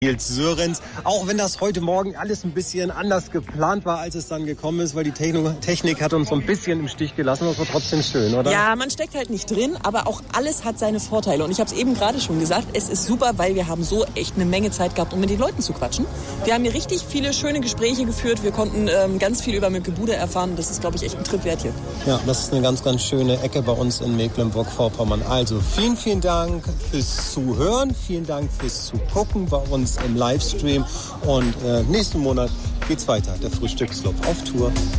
Nils Sörenz, auch wenn das heute Morgen alles ein bisschen anders geplant war, als es dann gekommen ist, weil die Technik hat uns so ein bisschen im Stich gelassen, das war trotzdem schön, oder? Ja, man steckt halt nicht drin, aber auch alles hat seine Vorteile und ich habe es eben gerade schon gesagt, es ist super, weil wir haben so echt eine Menge Zeit gehabt, um mit den Leuten zu quatschen. Wir haben hier richtig viele schöne Gespräche geführt, wir konnten ganz viel über Mücke Bude erfahren, das ist, glaube ich, echt ein Trip wert hier. Ja, das ist eine ganz, ganz schöne Ecke bei uns in Mecklenburg-Vorpommern. Also vielen, vielen Dank fürs Zuhören, vielen Dank fürs Zugucken bei uns im Livestream und nächsten Monat geht's weiter, der Frühstücksclub auf Tour.